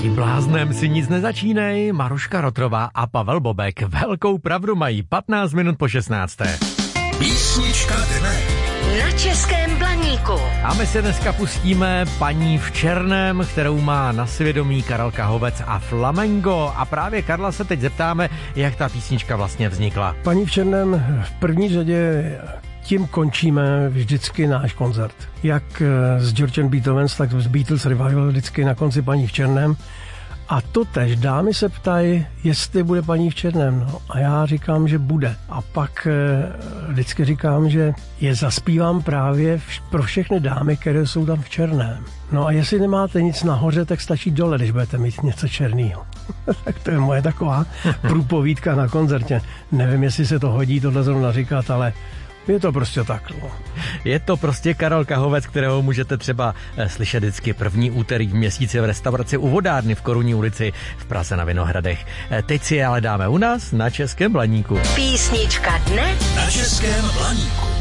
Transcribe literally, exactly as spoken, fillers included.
Tím bláznem si nic nezačínej, Maruška Rotrová a Pavel Bobek velkou pravdu mají patnáct minut po šestnácté. Písnička dne. Na Českém Blaníku. A my se dneska pustíme Paní v černém, kterou má na svědomí Karel Kahovec a Flamengo. A právě Karla se teď zeptáme, jak ta písnička vlastně vznikla. Paní v černém v první řadě tím končíme vždycky náš koncert. Jak s Georgem Beethovens, tak s Beatles Revival vždycky na konci Paní v černém. A to tež dámy se ptají, jestli bude Paní v černém. No, a já říkám, že bude. A pak e, vždycky říkám, že je zaspívám právě vš- pro všechny dámy, které jsou tam v černém. No a jestli nemáte nic nahoře, tak stačí dole, když budete mít něco černýho. Tak to je moje taková průpovídka na koncertě. Nevím, jestli se to hodí tohle zrovna říkat, ale je to prostě tak. No. Je to prostě Karel Kahovec, kterého můžete třeba slyšet vždycky první úterý v měsíci v restauraci u Vodárny v Korunní ulici v Praze na Vinohradech. Teď si je ale dáme u nás na Českém Blaníku. Písnička dne na Českém Blaníku.